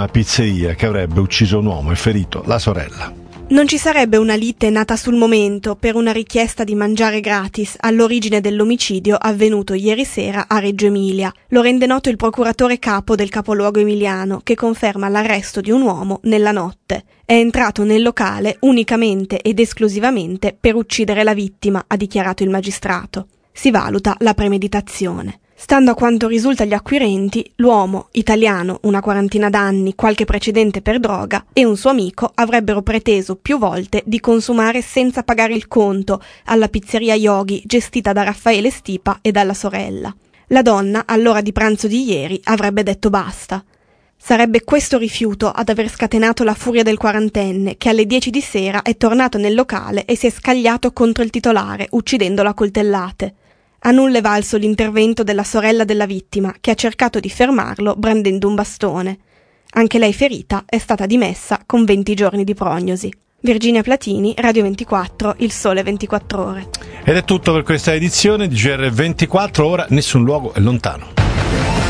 una pizzeria che avrebbe ucciso un uomo e ferito la sorella. Non ci sarebbe una lite nata sul momento per una richiesta di mangiare gratis all'origine dell'omicidio avvenuto ieri sera a Reggio Emilia. Lo rende noto il procuratore capo del capoluogo emiliano, che conferma l'arresto di un uomo nella notte. È entrato nel locale unicamente ed esclusivamente per uccidere la vittima, ha dichiarato il magistrato. Si valuta la premeditazione. Stando a quanto risulta agli acquirenti, l'uomo, italiano, una quarantina d'anni, qualche precedente per droga, e un suo amico avrebbero preteso più volte di consumare senza pagare il conto alla pizzeria Yogi gestita da Raffaele Stipa e dalla sorella. La donna, all'ora di pranzo di ieri, avrebbe detto basta. Sarebbe questo rifiuto ad aver scatenato la furia del quarantenne, che alle 10 di sera è tornato nel locale e si è scagliato contro il titolare, uccidendolo a coltellate. A nulla è valso l'intervento della sorella della vittima, che ha cercato di fermarlo brandendo un bastone. Anche lei ferita è stata dimessa con 20 giorni di prognosi. Virginia Platini, Radio 24, Il Sole 24 Ore. Ed è tutto per questa edizione di GR24, ora nessun luogo è lontano.